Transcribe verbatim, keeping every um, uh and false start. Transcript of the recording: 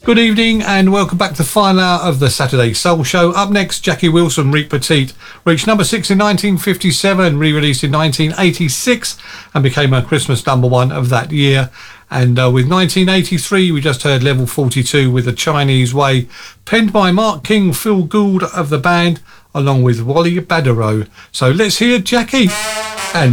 Good evening and welcome back to the final hour of the Saturday Soul Show. Up next, Jackie Wilson, Rick Petit, reached number six in nineteen fifty-seven, re-released in nineteen eighty-six and became a Christmas number one of that year. And uh, with nineteen eighty-three, we just heard Level forty-two with The Chinese Way, penned by Mark King, Phil Gould of the band, along with Wally Baderow. So let's hear Jackie and